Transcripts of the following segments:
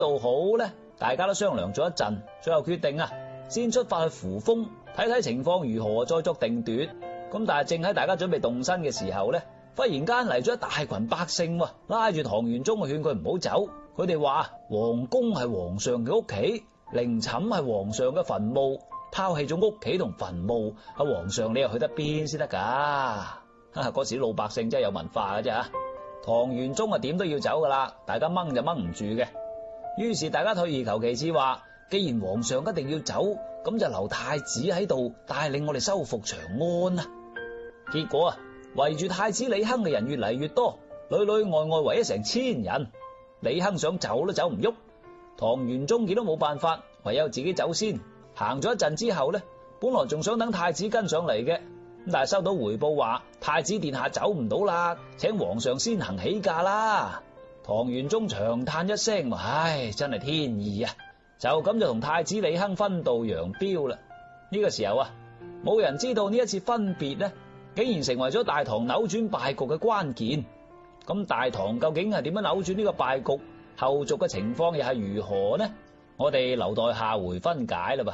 度好呢？大家都商量咗一陣，最後決定啊，先出發去扶風，睇睇情況如何，再作定奪。咁但係正喺大家準備動身嘅時候呢，忽然間嚟咗一大群百姓，拉住唐玄宗勸佢唔好走。佢哋話皇宮係皇上嘅屋企，陵寢係皇上嘅墳墓，拋棄咗屋企同墳墓，阿皇上你又去得邊先得噶？嗰時老百姓真係有文化嘅啫吓。唐玄宗啊點都要走噶啦，大家掹就掹唔住嘅。於是大家退而求其次話，既然皇上一定要走，咁就留太子喺度帶領我哋收復長安啊。結果啊，圍住太子李亨嘅人越嚟越多，裏裏外外圍咗成1000人。李亨想走都走唔喐，唐玄宗見到冇辦法，唯有自己走先。行咗一陣之後呢，本來仲想等太子跟上嚟嘅，但係收到回報話太子殿下走唔到啦，請皇上先行起駕啦。唐玄宗長嘆一聲，唉，真係天意啊！就咁就同太子李亨分道揚鑣啦。呢個時候啊，冇人知道呢一次分別呢，竟然成為咗大唐扭轉敗局嘅關鍵。咁大唐究竟係點樣扭轉呢個敗局？後續嘅情況又係如何呢？我哋留待下回分解啦吧。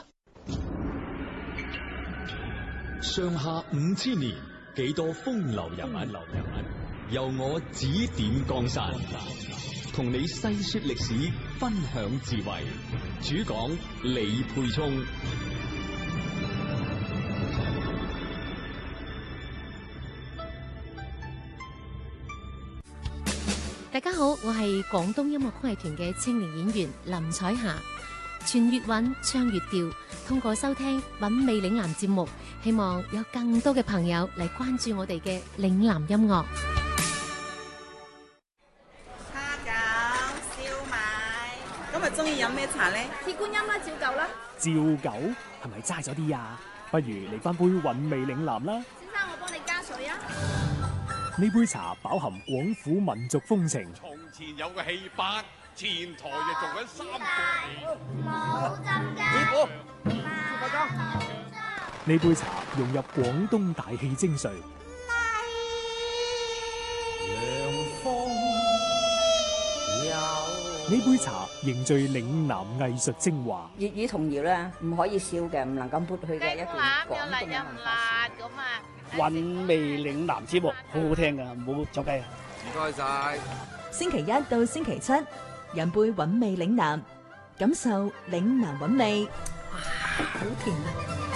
上下5000年，幾多風流人物，由我指點江山，同你細說歷史，分享智慧。主講李沛聰。 大家好，我係廣東音樂曲藝團嘅青年演員林彩霞。傳粵韻，唱粵調，通過收聽韻味嶺南節目，希望有更多嘅朋友嚟關注我哋嘅嶺南音樂。 蝦餃、燒賣，今日中意飲咩茶呢？ 鐵觀音啦，照舊啦。 照舊係咪齋咗啲啊？不如嚟翻杯韻味嶺南啦。 先生，我幫你加水啊。 呢杯茶飽含廣府民族風情。 從前有個戲班，前台就做緊3個冇浸㗎。 師傅， 呢杯茶融入廣東大氣精髓。呢杯茶凝聚嶺南藝術精華。 粵語童謠咧，唔可以少嘅，唔能夠撥去嘅一段廣東嘅文化。 韻味嶺南節目好好聽噶，唔好走雞啊！ 唔該晒。 星期一到星期七，飲杯韻味嶺南，感受嶺南韻味。哇，好甜啊！